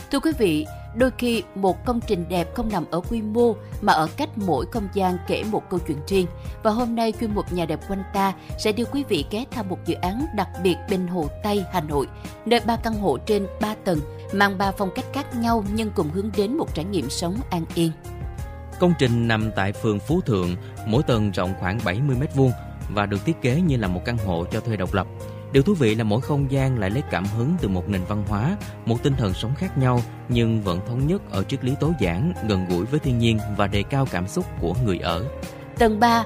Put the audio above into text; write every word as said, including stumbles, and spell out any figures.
Thưa quý vị, đôi khi một công trình đẹp không nằm ở quy mô mà ở cách mỗi không gian kể một câu chuyện riêng. Và hôm nay chuyên mục Nhà đẹp quanh ta sẽ đưa quý vị ghé thăm một dự án đặc biệt bên Hồ Tây, Hà Nội, nơi ba căn hộ trên ba tầng mang ba phong cách khác nhau nhưng cùng hướng đến một trải nghiệm sống an yên. Công trình nằm tại phường Phú Thượng, mỗi tầng rộng khoảng bảy mươi mét vuông và được thiết kế như là một căn hộ cho thuê độc lập. Điều thú vị là mỗi không gian lại lấy cảm hứng từ một nền văn hóa, một tinh thần sống khác nhau nhưng vẫn thống nhất ở triết lý tối giản, gần gũi với thiên nhiên và đề cao cảm xúc của người ở. Tầng ba